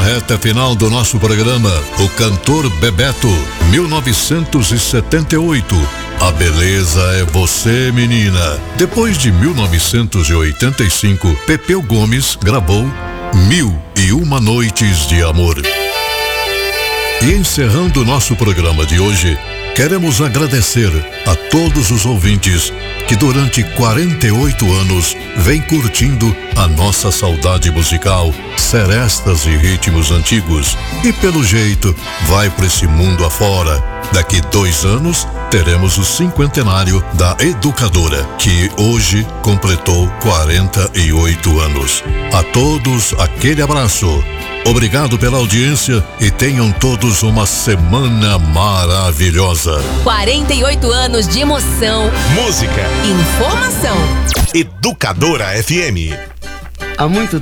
reta final do nosso programa, o cantor Bebeto, 1978. A beleza é você, menina. Depois de 1985, Pepeu Gomes gravou 1001 Noites de Amor. E encerrando nosso programa de hoje, queremos agradecer a todos os ouvintes que durante 48 anos vem curtindo a nossa saudade musical, serestas e ritmos antigos. E pelo jeito, vai por esse mundo afora. Daqui 2 anos, teremos o 50º da Educadora, que hoje completou 48 anos. A todos, aquele abraço. Obrigado pela audiência e tenham todos uma semana maravilhosa. 48 anos de emoção, música, informação. Educadora FM. Há muito